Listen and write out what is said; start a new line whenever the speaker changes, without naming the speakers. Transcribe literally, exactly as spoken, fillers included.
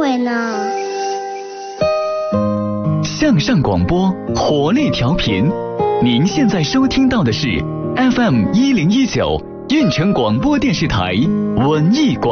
会呢？
向上广播，活力调频。您现在收听到的是 F M 一零一九运城广播电视台文艺广播。